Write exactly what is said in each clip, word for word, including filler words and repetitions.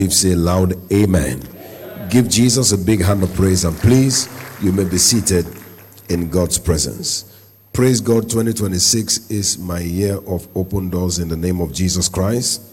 If say loud amen. Give Jesus a big hand of praise, and please, you may be seated in God's presence. Praise God. Twenty twenty-six is my year of open doors in the name of Jesus Christ.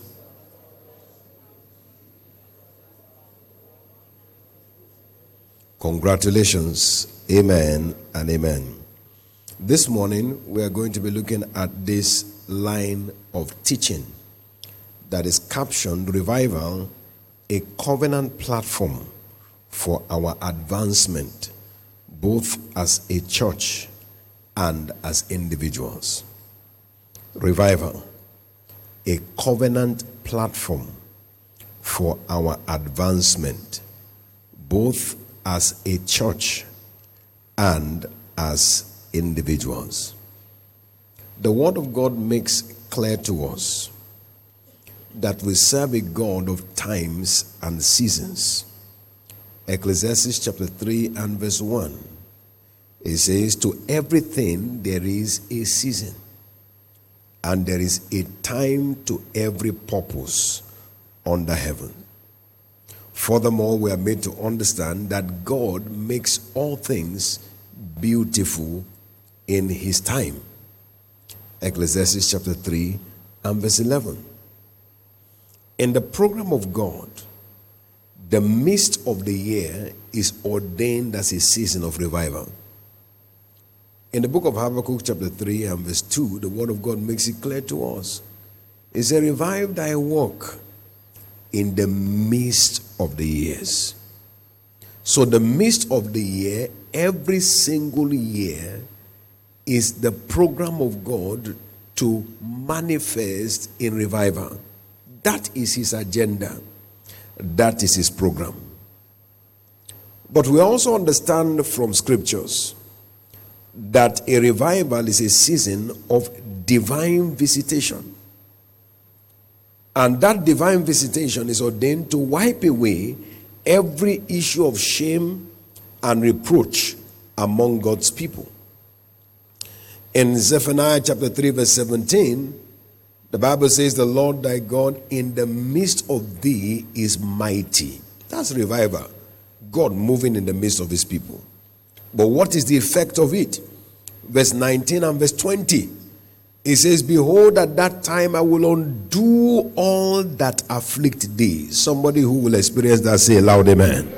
Congratulations. Amen and amen. This morning we are going to be looking at this line of teaching that is captioned Revival, a covenant platform for our advancement, both as a church and as individuals. Revival, a covenant platform for our advancement, both as a church and as individuals. The Word of God makes clear to us that we serve a God of times and seasons. Ecclesiastes chapter three and verse one. It says, to everything there is a season, and there is a time to every purpose under heaven. Furthermore, we are made to understand that God makes all things beautiful in his time. Ecclesiastes chapter three and verse eleven. In the program of God, the midst of the year is ordained as a season of revival. In the book of Habakkuk chapter three and verse two, the word of God makes it clear to us. It says, revive thy work in the midst of the years. So the midst of the year, every single year, is the program of God to manifest in revival. That is his agenda. That is his program. But we also understand from scriptures that a revival is a season of divine visitation. And that divine visitation is ordained to wipe away every issue of shame and reproach among God's people. In Zephaniah chapter three verse seventeen, the Bible says, the Lord thy God in the midst of thee is mighty. That's revival. God moving in the midst of his people. But what is the effect of it? Verse nineteen and verse twenty. It says, behold, at that time I will undo all that afflict thee. Somebody who will experience that, say loud amen.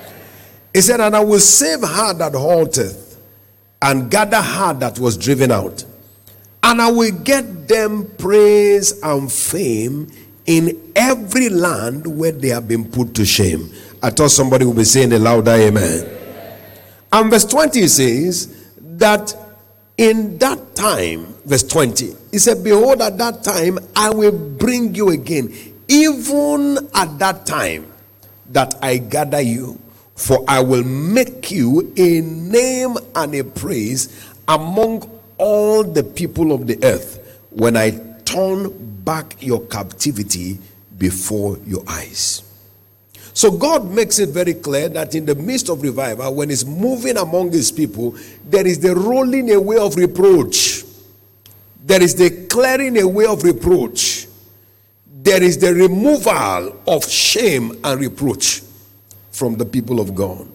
He said, and I will save her that halteth, and gather her that was driven out. And I will get them praise and fame in every land where they have been put to shame. I thought somebody would be saying a louder amen. And verse twenty says that in that time, verse twenty, he said, behold, at that time I will bring you again, even at that time that I gather you, for I will make you a name and a praise among all the people of the earth when I turn back your captivity before your eyes. So God makes it very clear that in the midst of revival, when he's moving among his people, there is the rolling away of reproach. There is the clearing away of reproach. There is the removal of shame and reproach from the people of God.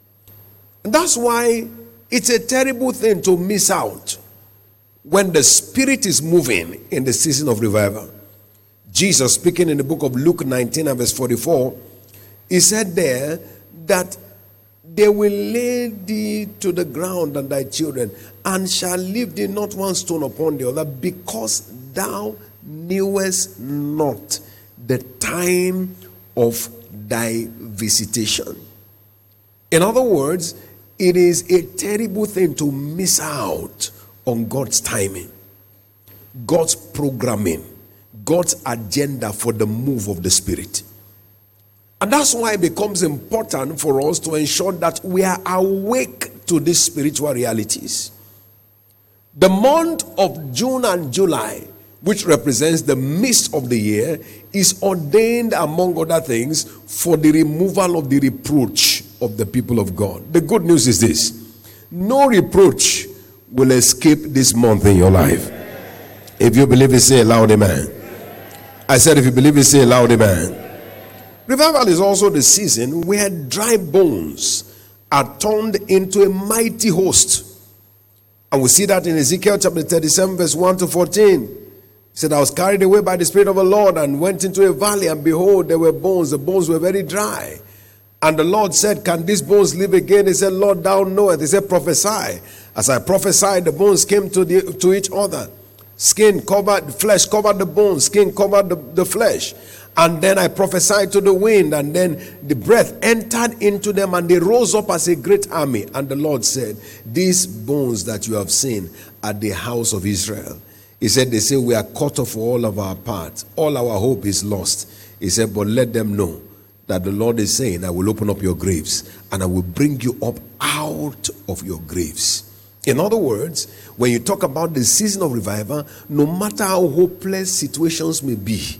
And that's why it's a terrible thing to miss out when the Spirit is moving in the season of revival. Jesus, speaking in the book of Luke nineteen and verse forty-four, he said there that they will lay thee to the ground and thy children, and shall leave thee not one stone upon the other, because thou knewest not the time of thy visitation. In other words, it is a terrible thing to miss out on God's timing, God's programming, God's agenda for the move of the Spirit. And that's why it becomes important for us to ensure that we are awake to these spiritual realities. The month of June and July, which represents the midst of the year, is ordained, among other things, for the removal of the reproach of the people of God. The good news is this: no reproach will escape this month in your life. If you believe it, say a loud amen. I said, if you believe it, say a loud amen. Revival is also the season where dry bones are turned into a mighty host. And we see that in Ezekiel chapter thirty-seven, verse one to fourteen. He said, I was carried away by the Spirit of the Lord and went into a valley, and behold, there were bones. The bones were very dry. And the Lord said, can these bones live again? He said, Lord, thou knowest. He said, prophesy. As I prophesied, the bones came to, the, to each other. Skin covered, flesh covered the bones, skin covered the, the flesh. And then I prophesied to the wind, and then the breath entered into them, and they rose up as a great army. And the Lord said, these bones that you have seen are the house of Israel. He said, they say we are cut off all of our parts. All our hope is lost. He said, but let them know that the Lord is saying, I will open up your graves and I will bring you up out of your graves. In other words, when you talk about the season of revival, no matter how hopeless situations may be,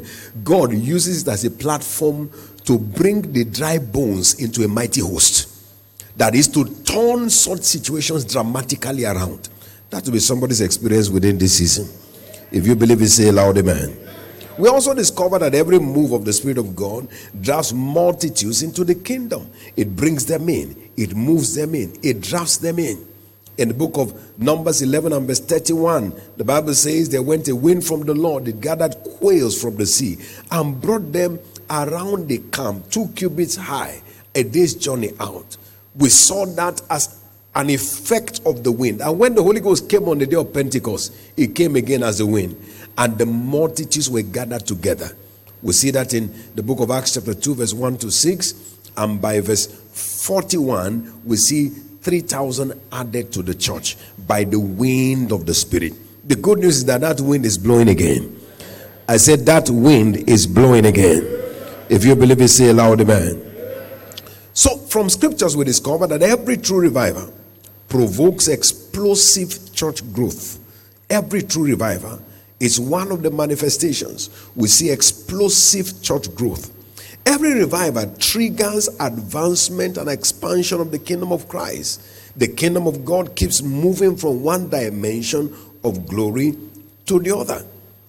God uses it as a platform to bring the dry bones into a mighty host. That is to turn such situations dramatically around. That will be somebody's experience within this season. If you believe it, say loud amen. We also discover that every move of the Spirit of God drafts multitudes into the kingdom. It brings them in. It moves them in. It drafts them in. In the book of Numbers eleven and verse thirty-one, the Bible says there went a wind from the Lord. It gathered quails from the sea and brought them around the camp, two cubits high, a day's journey out. We saw that as an effect of the wind. And when the Holy Ghost came on the day of Pentecost, it came again as a wind. And the multitudes were gathered together. We see that in the book of Acts chapter two, verse one to six. And by verse forty-one, we see three thousand added to the church by the wind of the Spirit. The good news is that that wind is blowing again. I said that wind is blowing again. If you believe it, say loud amen. So from scriptures we discover that every true revival provokes explosive church growth. Every true revival is one of the manifestations. We see explosive church growth. Every revival triggers advancement and expansion of the kingdom of Christ. The kingdom of God keeps moving from one dimension of glory to the other.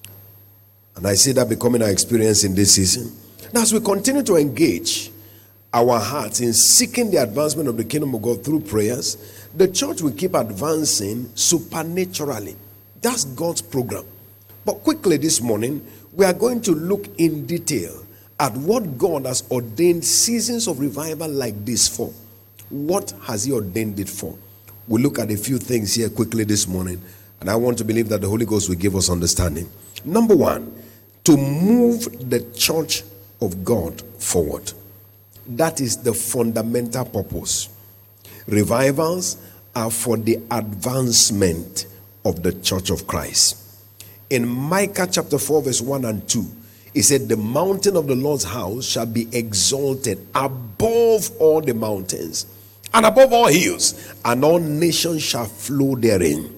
And I see that becoming our experience in this season. Now, as we continue to engage our hearts in seeking the advancement of the kingdom of God through prayers, the church will keep advancing supernaturally. That's God's program. But quickly this morning, we are going to look in detail at what God has ordained seasons of revival like this for. What has he ordained it for? We'll look at a few things here quickly this morning, and I want to believe that the Holy Ghost will give us understanding. Number one, to move the church of God forward. That is the fundamental purpose. Revivals are for the advancement of the church of Christ. In Micah chapter four, verse one and two, he said, the mountain of the Lord's house shall be exalted above all the mountains and above all hills, and all nations shall flow therein.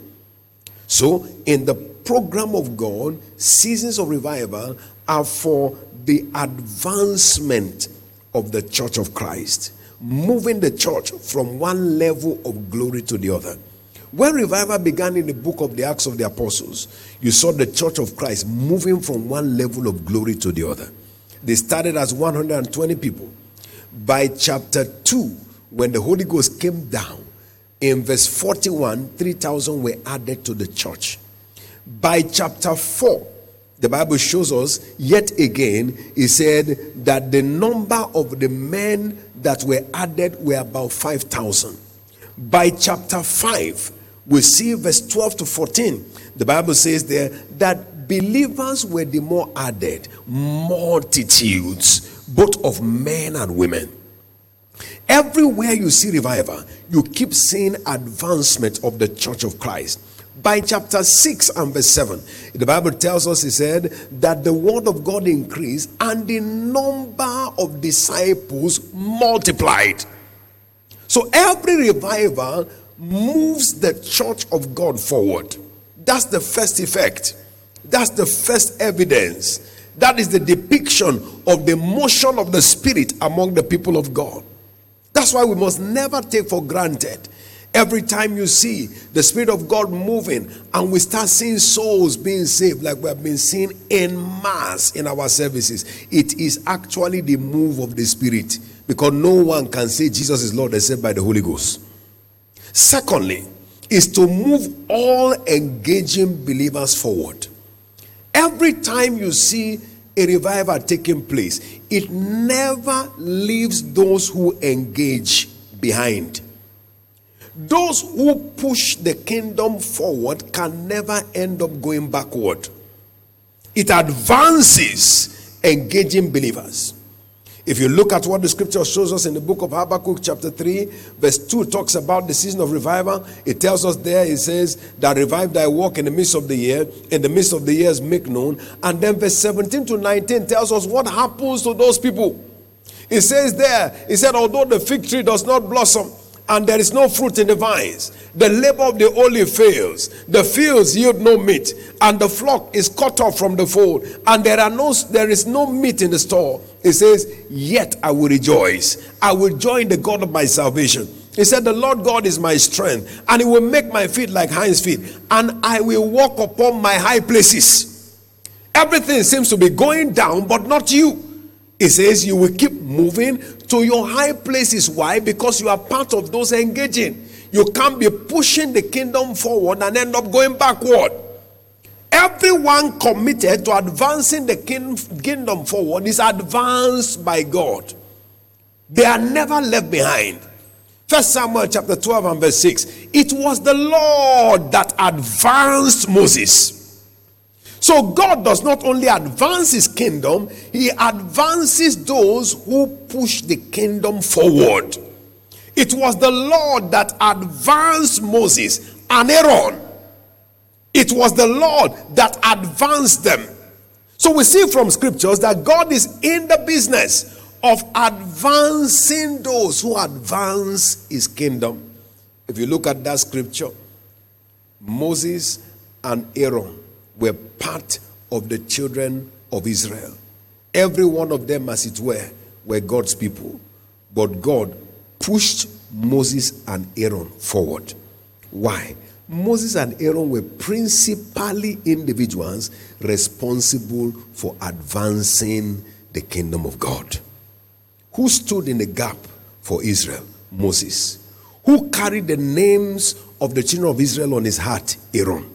So, in the program of God, seasons of revival are for the advancement of the church of Christ, moving the church from one level of glory to the other. When revival began in the book of the Acts of the Apostles, you saw the church of Christ moving from one level of glory to the other. They started as one hundred twenty people. By chapter two, when the Holy Ghost came down, in verse forty-one, three thousand were added to the church. By chapter four, the Bible shows us yet again, he said that the number of the men that were added were about five thousand. By chapter five, we see verse twelve to fourteen. The Bible says there that believers were the more added, multitudes, both of men and women. Everywhere you see revival, you keep seeing advancement of the church of Christ. By chapter six and verse seven, the Bible tells us, he said, that the word of God increased and the number of disciples multiplied. So every revival moves the church of God forward. That's the first effect. That's the first evidence. That is the depiction of the motion of the Spirit among the people of God. That's why we must never take for granted Every time you see the Spirit of God moving and we start seeing souls being saved like we have been seeing in mass in our services, it is actually the move of the Spirit, because no one can say Jesus is Lord except by the Holy Ghost. Secondly, is to move all engaging believers forward. Every time you see a revival taking place, it never leaves those who engage behind. Those who push the kingdom forward can never end up going backward. It advances engaging believers. If you look at what the scripture shows us in the book of Habakkuk chapter three, verse two talks about the season of revival. It tells us there, it says, that revive thy work in the midst of the year, in the midst of the years make known. And then verse seventeen to nineteen tells us what happens to those people. It says there, it said, although the fig tree does not blossom, and there is no fruit in the vines, the labor of the olive fails, the fields yield no meat, and the flock is cut off from the fold, and there are no there is no meat in the store. It says, yet I will rejoice, I will join the God of my salvation. He said, the Lord God is my strength, and he will make my feet like hinds feet, and I will walk upon my high places. Everything seems to be going down, but not you. It says you will keep moving to your high places. Why? Because you are part of those engaging. You can't be pushing the kingdom forward and end up going backward. Everyone committed to advancing the kingdom forward is advanced by God. They are never left behind. First Samuel chapter twelve and verse six. It was the Lord that advanced Moses. So God does not only advance his kingdom, he advances those who push the kingdom forward. It was the Lord that advanced Moses and Aaron. It was the Lord that advanced them. So we see from scriptures that God is in the business of advancing those who advance his kingdom. If you look at that scripture, Moses and Aaron were part of the children of Israel. Every one of them, as it were, were God's people. But God pushed Moses and Aaron forward. Why? Moses and Aaron were principally individuals responsible for advancing the kingdom of God. Who stood in the gap for Israel? Moses. Who carried the names of the children of Israel on his heart? Aaron.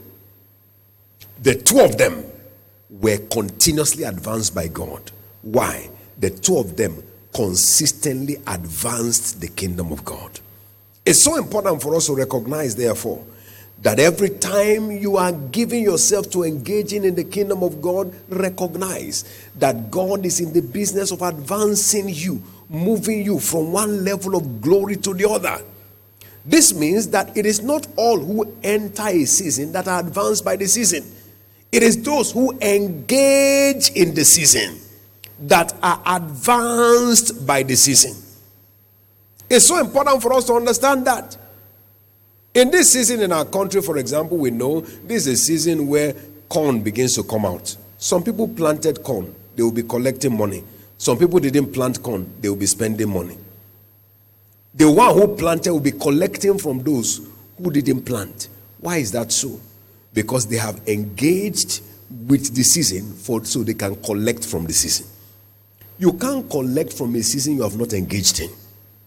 The two of them were continuously advanced by God. Why? The two of them consistently advanced the kingdom of God. It's so important for us to recognize, therefore, that every time you are giving yourself to engaging in the kingdom of God, recognize that God is in the business of advancing you, moving you from one level of glory to the other. This means that it is not all who enter a season that are advanced by the season. It is those who engage in the season that are advanced by the season. It's so important for us to understand that. In this season in our country, for example, we know this is a season where corn begins to come out. Some people planted corn, they will be collecting money. Some people didn't plant corn, they will be spending money. The one who planted will be collecting from those who didn't plant. Why is that so? Because they have engaged with the season for so they can collect from the season. You can't collect from a season you have not engaged in.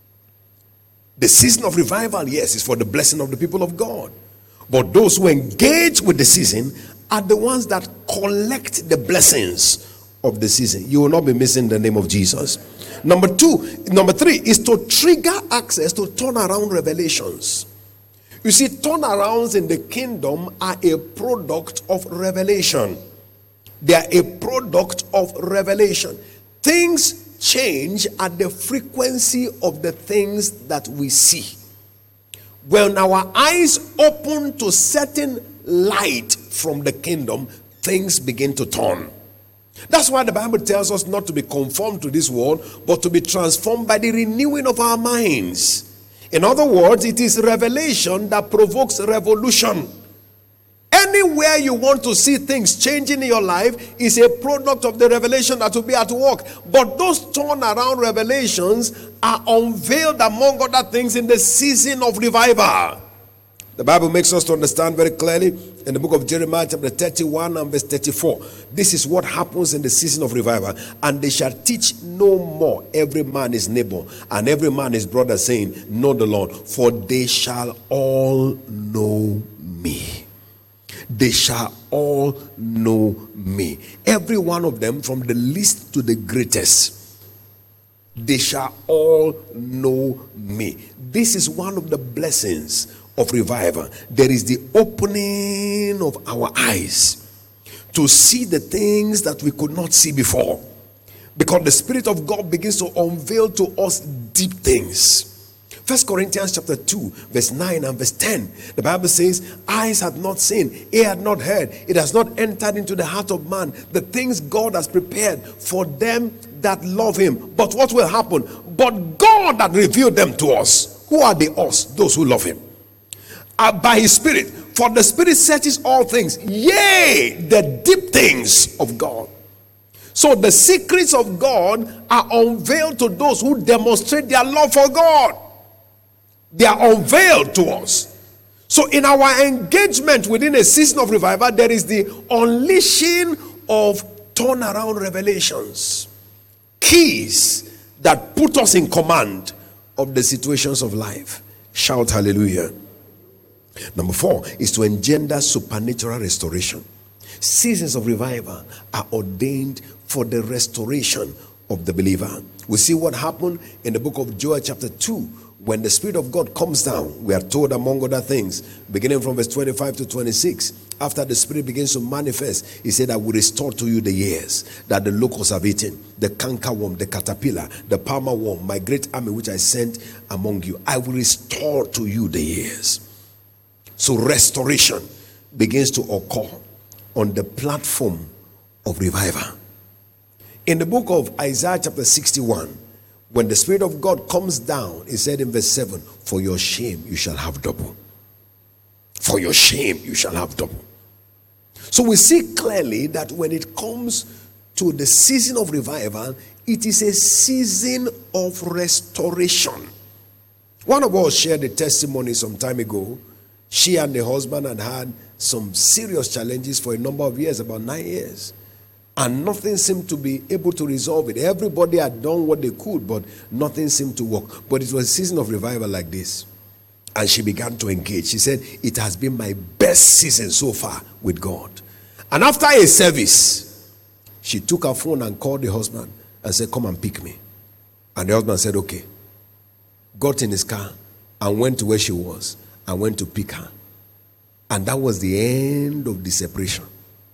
The season of revival, yes, is for the blessing of the people of God. But those who engage with the season are the ones that collect the blessings of the season. You will not be missing the name of Jesus. Number two, number three is to trigger access to turnaround revelations. You see, turnarounds in the kingdom are a product of revelation. They are a product of revelation. Things change at the frequency of the things that we see. When our eyes open to certain light from the kingdom, things begin to turn. That's why the Bible tells us not to be conformed to this world, but to be transformed by the renewing of our minds. In other words, it is revelation that provokes revolution. Anywhere you want to see things changing in your life is a product of the revelation that will be at work. But those turnaround revelations are unveiled, among other things, in the season of revival. The Bible makes us to understand very clearly in the book of Jeremiah chapter thirty-one and verse thirty-four. This is what happens in the season of revival. And they shall teach no more every man his neighbor and every man his brother, saying, know the Lord, for they shall all know me. They shall all know me. Every one of them, from the least to the greatest, they shall all know me. This is one of the blessings of revival. There is the opening of our eyes to see the things that we could not see before, because the Spirit of God begins to unveil to us deep things. First Corinthians chapter two verse nine and verse ten, the Bible says, eyes had not seen, ear had not heard, it has not entered into the heart of man the things God has prepared for them that love him. But what will happen? But God had revealed them to us. Who are the us? Those who love him. Uh, by his Spirit. For the Spirit searches all things, yea, the deep things of God. So the secrets of God are unveiled to those who demonstrate their love for God. They are unveiled to us. So in our engagement within a season of revival, there is the unleashing of turnaround revelations, keys that put us in command of the situations of life. Shout hallelujah. Number four is to engender supernatural restoration. Seasons of revival are ordained for the restoration of the believer. We see what happened in the book of Joel chapter two. When the Spirit of God comes down, we are told, among other things, beginning from verse twenty-five to twenty-six, after the Spirit begins to manifest, he said, I will restore to you the years that the locusts have eaten, the cankerworm, the caterpillar, the palmer worm, my great army which I sent among you. I will restore to you the years. So restoration begins to occur on the platform of revival. In the book of Isaiah chapter sixty-one, when the Spirit of God comes down, he said in verse seven, for your shame you shall have double. For your shame you shall have double. So we see clearly that when it comes to the season of revival, it is a season of restoration. One of us shared a testimony some time ago. She and the husband had had some serious challenges for a number of years, about nine years. And nothing seemed to be able to resolve it. Everybody had done what they could, but nothing seemed to work. But it was a season of revival like this. And she began to engage. She said, it has been my best season so far with God. And after a service, she took her phone and called the husband and said, come and pick me. And the husband said, okay. Got in his car and went to where she was and went to pick her. And that was the end of the separation.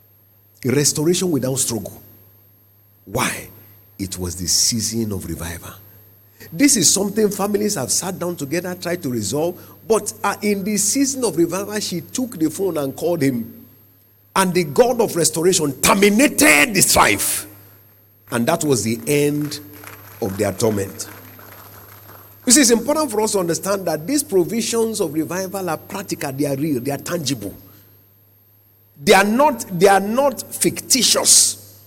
A restoration without struggle. Why? It was the season of revival. This is something families have sat down together, tried to resolve. But uh, in the season of revival, she took the phone and called him. And the God of restoration terminated the strife. And that was the end of their torment. You see, it's important for us to understand that these provisions of revival are practical, they are real, they are tangible. They are not, they are not fictitious.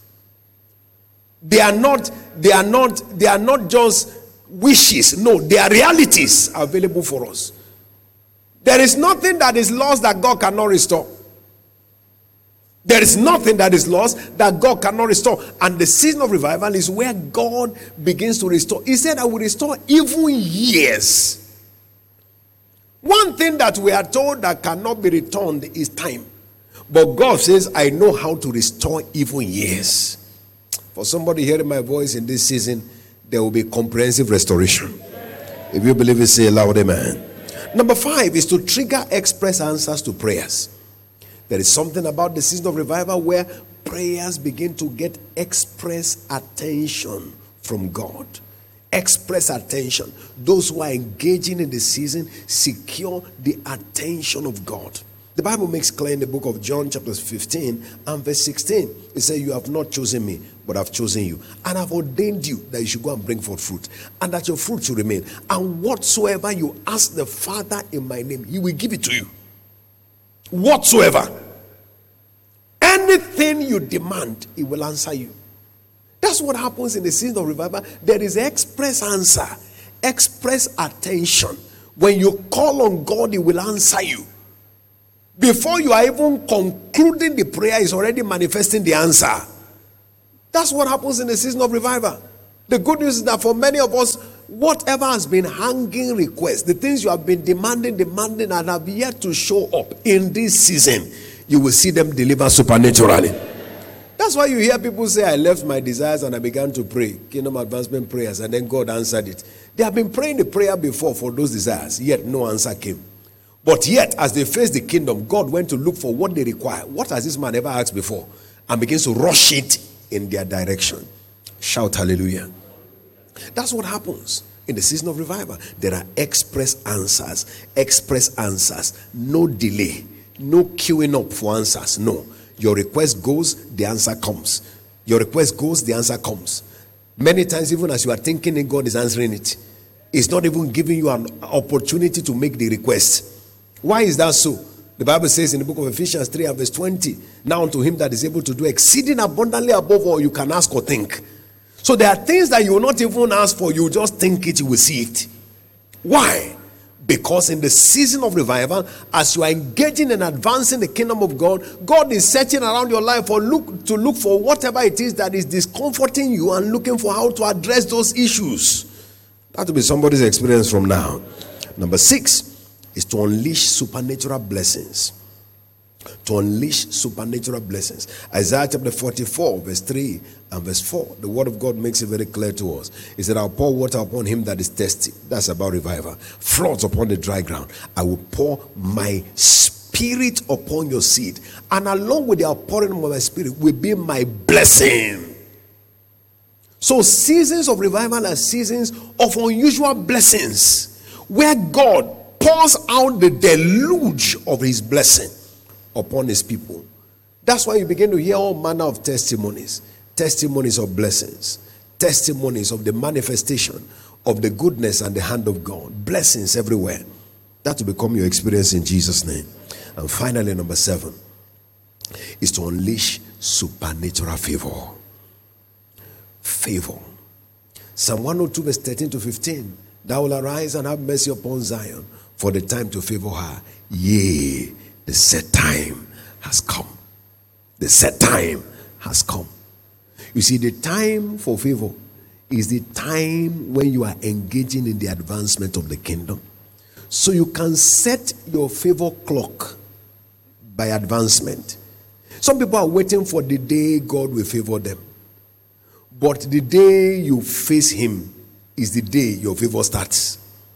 They are not, they are not, they are not just wishes. No, they are realities available for us. There is nothing that is lost that God cannot restore. There is nothing that is lost that God cannot restore. And the season of revival is where God begins to restore. He said, I will restore even years. One thing that we are told that cannot be returned is time. But God says, I know how to restore even years. For somebody hearing my voice in this season, there will be comprehensive restoration. If you believe it, say loud amen. Number five is to trigger express answers to prayers. There is something about the season of revival where prayers begin to get express attention from God. Express attention. Those who are engaging in the season secure the attention of God. The Bible makes clear in the book of John chapter fifteen and verse sixteen. It says, you have not chosen me, but I've chosen you. And I've ordained you that you should go and bring forth fruit. And that your fruit should remain. And whatsoever you ask the Father in my name, he will give it to you. Whatsoever. Anything you demand, he will answer you. That's what happens in the season of revival. There is express answer, express attention. When you call on God, he will answer you. Before you are even concluding the prayer, is already manifesting the answer. That's what happens in the season of revival. The good news is that for many of us, whatever has been hanging requests, the things you have been demanding, demanding, and have yet to show up in this season, you will see them deliver supernaturally. That's why you hear people say, I left my desires and I began to pray, kingdom advancement prayers, and then God answered it. They have been praying the prayer before for those desires, yet no answer came. But yet, as they faced the kingdom, God went to look for what they require. What has this man ever asked before? And begins to rush it in their direction. Shout hallelujah. That's what happens in the season of revival. There are express answers. Express answers. No delay. No queuing up for answers. No. Your request goes, the answer comes. Your request goes, the answer comes. Many times, even as you are thinking it, God is answering it. It's not even giving you an opportunity to make the request. Why is that so? The Bible says in the book of Ephesians three and verse twenty, now unto him that is able to do exceeding abundantly above all you can ask or think. So there are things that you will not even ask for, you just think it, you will see it. Why? Because in the season of revival, as you are engaging and advancing the kingdom of God, God is searching around your life for look to look for whatever it is that is discomforting you and looking for how to address those issues. That will be somebody's experience from now. Number six is to unleash supernatural blessings. To unleash supernatural blessings. Isaiah chapter forty-four, verse three and verse four. The word of God makes it very clear to us. He said, I'll pour water upon him that is thirsty. That's about revival. Floods upon the dry ground. I will pour my spirit upon your seed. And along with the outpouring of my spirit will be my blessing. So seasons of revival are seasons of unusual blessings, where God pours out the deluge of his blessing upon his people. That's why you begin to hear all manner of testimonies. Testimonies of blessings. Testimonies of the manifestation of the goodness and the hand of God. Blessings everywhere. That will become your experience in Jesus' name. And finally, number seven is to unleash supernatural favor. Favor. Psalm one oh two verse thirteen to fifteen. Thou will arise and have mercy upon Zion, for the time to favor her. Yea, the set time has come. The set time has come. You see, the time for favor is the time when you are engaging in the advancement of the kingdom. So you can set your favor clock by advancement. Some people are waiting for the day God will favor them. But the day you face him is the day your favor starts.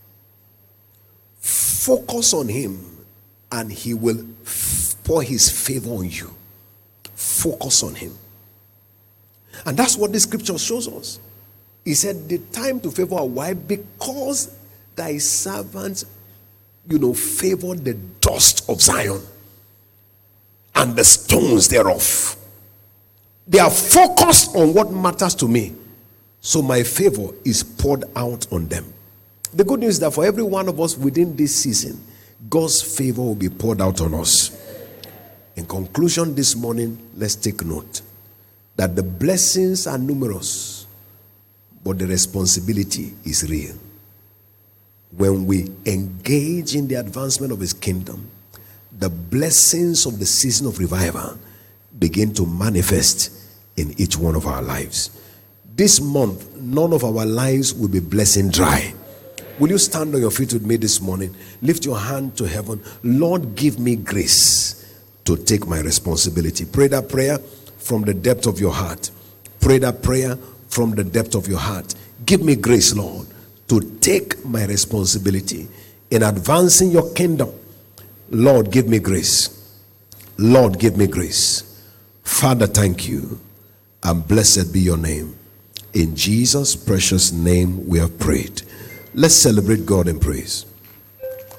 Focus on him and he will pour his favor on you. Focus on him. And that's what the scripture shows us. He said the time to favor. Why? Because thy servants, you know, favor the dust of Zion and the stones thereof. They are focused on what matters to me. So my favor is poured out on them. The good news is that for every one of us within this season, God's favor will be poured out on us. In conclusion this morning, let's take note that the blessings are numerous, but the responsibility is real. When we engage in the advancement of his kingdom, the blessings of the season of revival begin to manifest in each one of our lives. This month, none of our lives will be blessing dry. Will you stand on your feet with me this morning? Lift your hand to heaven. Lord, give me grace to take my responsibility. Pray that prayer from the depth of your heart. Pray that prayer from the depth of your heart. Give me grace, Lord, to take my responsibility in advancing your kingdom. Lord, give me grace. Lord, give me grace. Father, thank you, and blessed be your name. In Jesus' precious name we have prayed. Let's celebrate God in praise.